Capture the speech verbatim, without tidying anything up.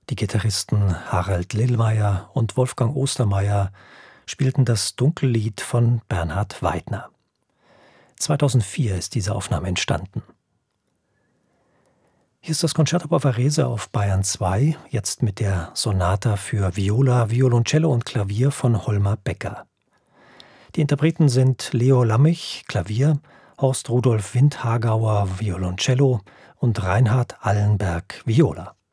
Die Gitarristen Harald Lillmeier und Wolfgang Ostermeier spielten das Dunkellied von Bernhard Weidner. zweitausendvier ist diese Aufnahme entstanden. Hier ist das Concerto Bavarese auf Bayern zwei, jetzt mit der Sonata für Viola, Violoncello und Klavier von Holmer Becker. Die Interpreten sind Leo Lammich, Klavier, Horst Rudolf Windhagauer, Violoncello und Reinhard Allenberg, Viola.